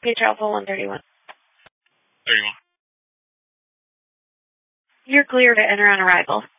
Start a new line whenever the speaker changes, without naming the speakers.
Page Alpha 131.
31.
You're clear to enter on arrival.